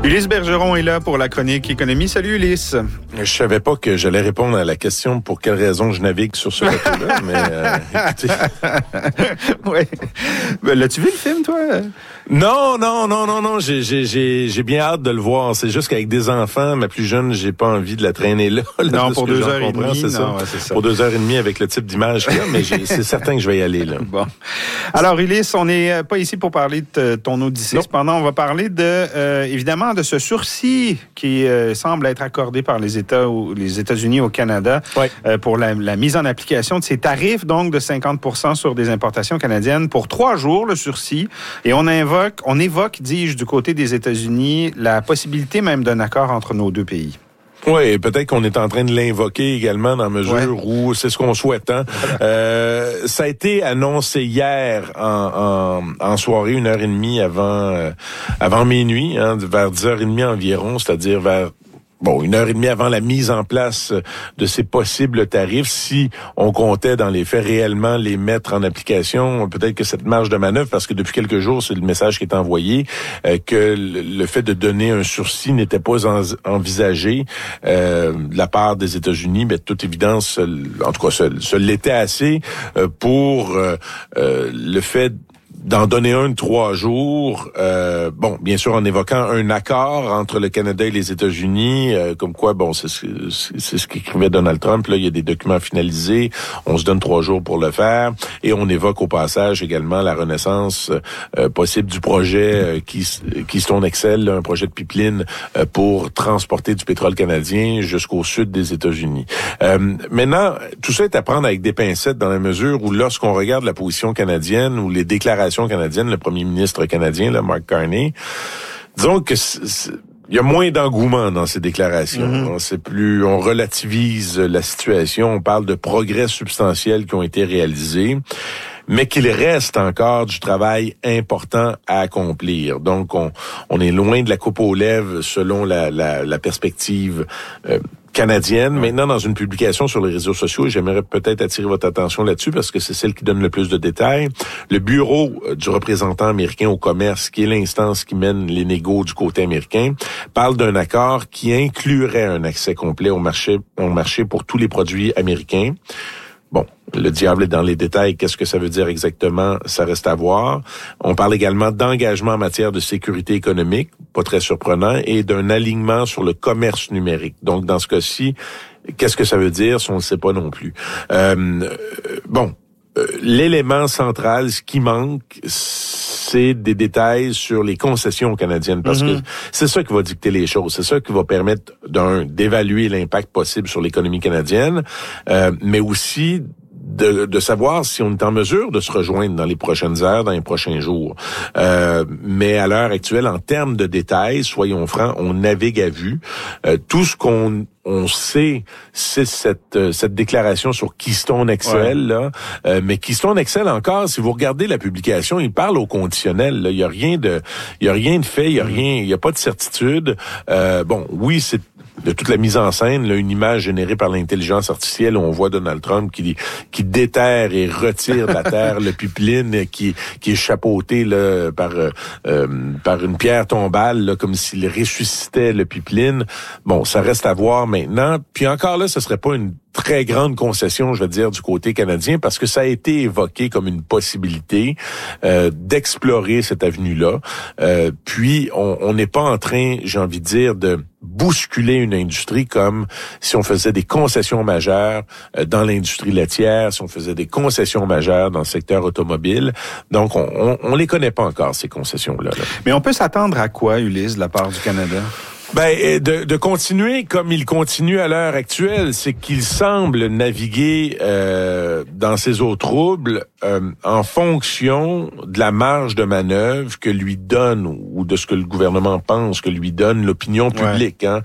Ulysse Bergeron est là pour la chronique économie. Salut Ulysse. Je savais pas que j'allais répondre à la question pour quelle raison je navigue sur ce bateau-là, mais écoutez. Oui. L'as-tu vu le film, toi? Non. J'ai bien hâte de le voir. C'est juste qu'avec des enfants, ma plus jeune, j'ai pas envie de la traîner là. Non, pour 2h30. C'est ça. Pour 2h30 avec le type d'image qu'il y a, mais c'est certain que je vais y aller, là. Bon. Alors, Ulysse, on n'est pas ici pour parler de ton Odyssée. Non. Cependant, on va parler évidemment, de ce sursis qui semble être accordé par les États-Unis au Canada pour la mise en application de ces tarifs, donc de 50% sur des importations canadiennes pour 3 jours, le sursis. Et on évoque, dis-je, du côté des États-Unis, la possibilité même d'un accord entre nos deux pays. Oui, peut-être qu'on est en train de l'invoquer également dans la mesure où c'est ce qu'on souhaite. Hein? Ça a été annoncé hier en soirée, 1h30 avant minuit, hein, vers 10h30 environ, c'est-à-dire vers 1h30 avant la mise en place de ces possibles tarifs. Si on comptait dans les faits réellement les mettre en application, peut-être que cette marge de manœuvre, parce que depuis quelques jours, c'est le message qui est envoyé, que le fait de donner un sursis n'était pas envisagé de la part des États-Unis, mais de toute évidence, en tout cas, ce l'était assez pour le fait d'en donner un de 3 jours, bien sûr en évoquant un accord entre le Canada et les États-Unis, comme quoi, c'est ce qu'écrivait Donald Trump, là, il y a des documents finalisés, on se donne 3 jours pour le faire, et on évoque au passage également la renaissance possible du projet Keystone XL, là, un projet de pipeline pour transporter du pétrole canadien jusqu'au sud des États-Unis. Maintenant, tout ça est à prendre avec des pincettes dans la mesure où lorsqu'on regarde la position canadienne ou les déclarations canadienne, le premier ministre canadien, là, Mark Carney, disons que il y a moins d'engouement dans ces déclarations. Mm-hmm. On relativise la situation, on parle de progrès substantiels qui ont été réalisés, mais qu'il reste encore du travail important à accomplir. Donc, on est loin de la coupe aux lèvres selon la perspective canadienne. Maintenant, dans une publication sur les réseaux sociaux, et j'aimerais peut-être attirer votre attention là-dessus parce que c'est celle qui donne le plus de détails, le bureau du représentant américain au commerce, qui est l'instance qui mène les négos du côté américain, parle d'un accord qui inclurait un accès complet au marché pour tous les produits américains. Bon, le diable est dans les détails. Qu'est-ce que ça veut dire exactement? Ça reste à voir. On parle également d'engagement en matière de sécurité économique, pas très surprenant, et d'un alignement sur le commerce numérique. Donc, dans ce cas-ci, qu'est-ce que ça veut dire? On ne sait pas non plus. L'élément central, ce qui manque, c'est des détails sur les concessions canadiennes, parce que c'est ça qui va dicter les choses. C'est ça qui va permettre, d'évaluer l'impact possible sur l'économie canadienne, mais aussi de savoir si on est en mesure de se rejoindre dans les prochaines heures, dans les prochains jours. Mais à l'heure actuelle, en termes de détails, soyons francs, on navigue à vue. Tout ce qu'on sait, c'est cette déclaration sur Keystone XL, là. Mais Keystone XL, encore, si vous regardez la publication, il parle au conditionnel, là. Il y a rien de fait, il y a pas de certitude. Oui, c'est de toute la mise en scène, là, une image générée par l'intelligence artificielle où on voit Donald Trump qui déterre et retire de la terre le pipeline qui est chapeauté là par une pierre tombale, là, comme s'il ressuscitait le pipeline. Bon, ça reste à voir maintenant. Puis encore là, ce serait pas une très grande concession, je veux dire, du côté canadien, parce que ça a été évoqué comme une possibilité d'explorer cette avenue-là. Puis, on n'est pas en train, j'ai envie de dire, de bousculer une industrie comme si on faisait des concessions majeures dans l'industrie laitière, si on faisait des concessions majeures dans le secteur automobile. Donc, on les connaît pas encore, ces concessions-là. Mais on peut s'attendre à quoi, Ulysse, de la part du Canada? De continuer comme il continue à l'heure actuelle, c'est qu'il semble naviguer dans ces eaux troubles en fonction de la marge de manœuvre que lui donne ou de ce que le gouvernement pense que lui donne l'opinion publique. Hein.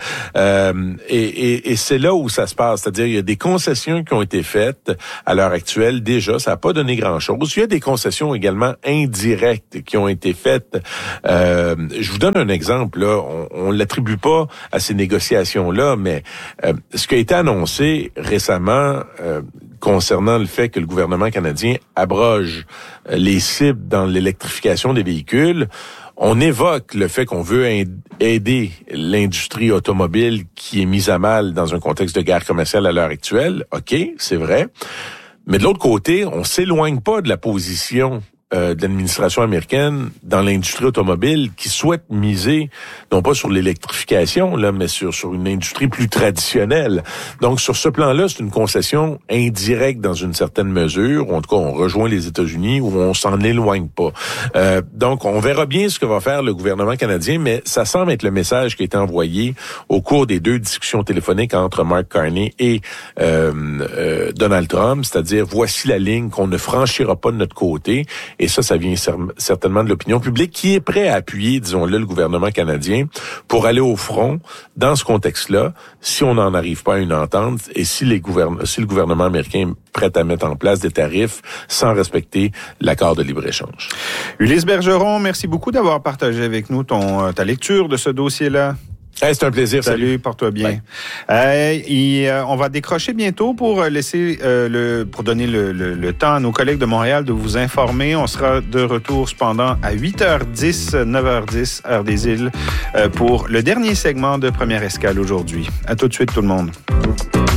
Et c'est là où ça se passe, c'est-à-dire il y a des concessions qui ont été faites à l'heure actuelle déjà, ça n'a pas donné grand-chose. Il y a des concessions également indirectes qui ont été faites. Je vous donne un exemple là, on l'attribue pas à ces négociations-là, mais ce qui a été annoncé récemment concernant le fait que le gouvernement canadien abroge les cibles dans l'électrification des véhicules, On évoque le fait qu'on veut aider l'industrie automobile qui est mise à mal dans un contexte de guerre commerciale à l'heure actuelle. OK, c'est vrai. Mais de l'autre côté, on s'éloigne pas de la position de l'administration américaine dans l'industrie automobile qui souhaite miser non pas sur l'électrification là, mais sur une industrie plus traditionnelle. Donc sur ce plan-là, c'est une concession indirecte dans une certaine mesure, ou en tout cas on rejoint les États-Unis ou on s'en éloigne pas. Donc on verra bien ce que va faire le gouvernement canadien, mais ça semble être le message qui a été envoyé au cours des 2 discussions téléphoniques entre Mark Carney et Donald Trump, c'est-à-dire voici la ligne qu'on ne franchira pas de notre côté. Et ça vient certainement de l'opinion publique qui est prêt à appuyer, disons-le, le gouvernement canadien pour aller au front dans ce contexte-là, si on n'en arrive pas à une entente et si le gouvernement américain est prêt à mettre en place des tarifs sans respecter l'accord de libre-échange. Ulysse Bergeron, merci beaucoup d'avoir partagé avec nous ta lecture de ce dossier-là. C'est un plaisir. Salut, porte-toi bien. On va décrocher bientôt pour laisser pour donner le temps à nos collègues de Montréal de vous informer. On sera de retour cependant à 8h10, 9h10, heure des îles, pour le dernier segment de Première Escale aujourd'hui. À tout de suite tout le monde.